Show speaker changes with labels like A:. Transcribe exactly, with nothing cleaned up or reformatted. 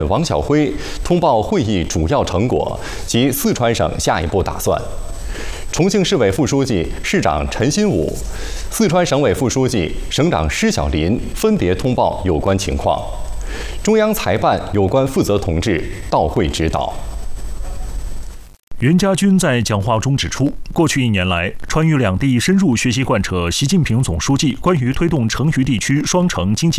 A: 王晓辉通报会议主要成果及四川省下一步打算。重庆市委副书记、市长陈新武、四川省委副书记、省长施小林分别通报有关情况。中央财办有关负责同志到会指导。
B: 袁家军在讲话中指出，过去一年来，川渝两地深入学习贯彻习近平总书记关于推动成渝地区双城经济